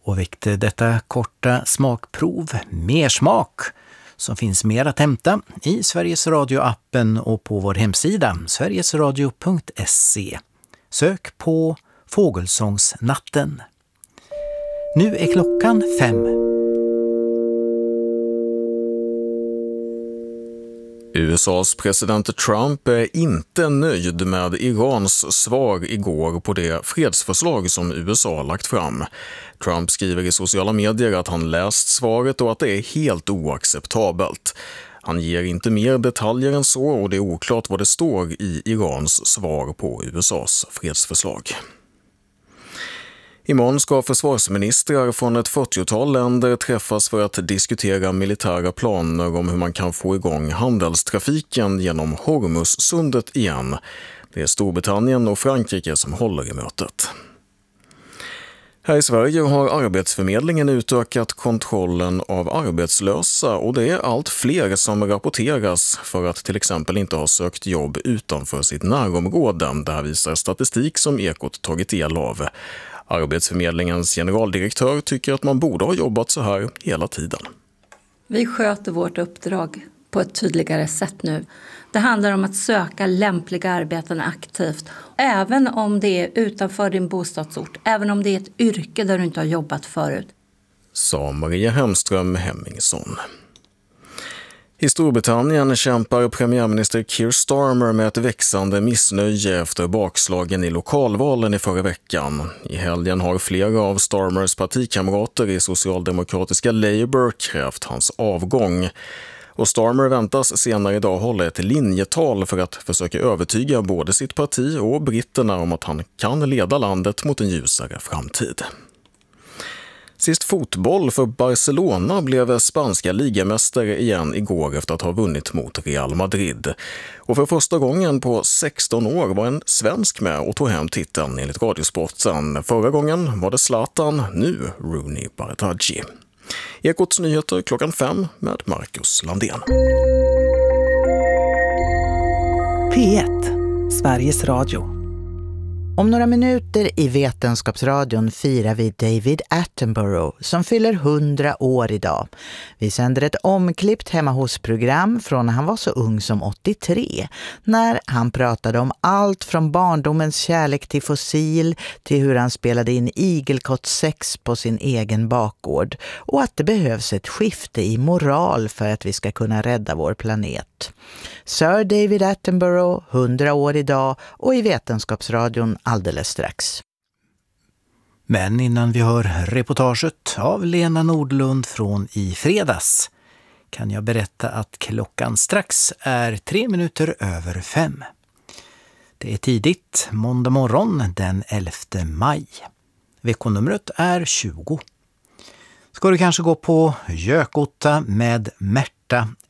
Och väckte detta korta smakprov mer smak som finns mer att hämta i Sveriges Radio-appen och på vår hemsida sverigesradio.se. Sök på Fågelsångsnatten. Nu är klockan 5. USAs president Trump är inte nöjd med Irans svar igår på det fredsförslag som USA lagt fram. Trump skriver i sociala medier att han läst svaret och att det är helt oacceptabelt. Han ger inte mer detaljer än så och det är oklart vad det står i Irans svar på USAs fredsförslag. Imorgon ska försvarsministrar från ett 40-tal länder träffas för att diskutera militära planer om hur man kan få igång handelstrafiken genom Hormuzsundet igen. Det är Storbritannien och Frankrike som håller i mötet. Här i Sverige har Arbetsförmedlingen utökat kontrollen av arbetslösa och det är allt fler som rapporteras för att till exempel inte ha sökt jobb utanför sitt närområde. Det här visar statistik som Ekot tagit del av. Arbetsförmedlingens generaldirektör tycker att man borde ha jobbat så här hela tiden. Vi sköter vårt uppdrag på ett tydligare sätt nu. Det handlar om att söka lämpliga arbeten aktivt. Även om det är utanför din bostadsort. Även om det är ett yrke där du inte har jobbat förut. Sa Maria Hemström Hemmingsson. I Storbritannien kämpar premiärminister Keir Starmer med ett växande missnöje efter bakslagen i lokalvalen i förra veckan. I helgen har flera av Starmers partikamrater i socialdemokratiska Labour krävt hans avgång. Och Starmer väntas senare idag hålla ett linjetal för att försöka övertyga både sitt parti och britterna om att han kan leda landet mot en ljusare framtid. Sist fotboll för Barcelona blev spanska ligamästare igen igår efter att ha vunnit mot Real Madrid. Och för första gången på 16 år var en svensk med och tog hem titeln enligt Radiosporten. Förra gången var det Zlatan, nu Rooney Bardghji. Ekots nyheter klockan 5 med Marcus Landén. P1, Sveriges Radio. Om några minuter i Vetenskapsradion firar vi David Attenborough som fyller 100 år idag. Vi sänder ett omklippt hemma hos-program från när han var så ung som 83. När han pratade om allt från barndomens kärlek till fossil till hur han spelade in igelkott sex på sin egen bakgård. Och att det behövs ett skifte i moral för att vi ska kunna rädda vår planet. Sir David Attenborough, 100 år idag och i Vetenskapsradion alldeles strax. Men innan vi hör reportaget av Lena Nordlund från i fredags kan jag berätta att klockan strax är 3 minuter över 5. Det är tidigt, måndag morgon den 11 maj. Veckonumret är 20. Ska du kanske gå på Gökotta med Märta